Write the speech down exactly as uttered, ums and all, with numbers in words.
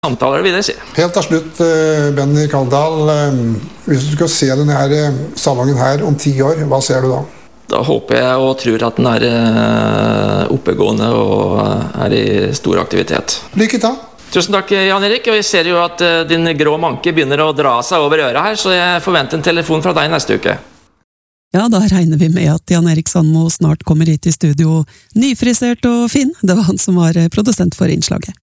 samtaler, vil jeg si. Helt til slutt, Benny Kaldal, hvis du skal se denne her salongen her om ti år, hva ser du da? Da håper jeg og tror at den er oppegående og er i stor aktivitet. Lykke til! Tusen takk, Jan Erik, og jeg ser jo at din grå manke begynner å dra seg over øret her, så jeg forventer en telefon fra deg neste uke. Ja, da regner vi med at Jan Erik Sandmo snart kommer hit i studio nyfrisert og fin. Det var han som var produsent for innslaget.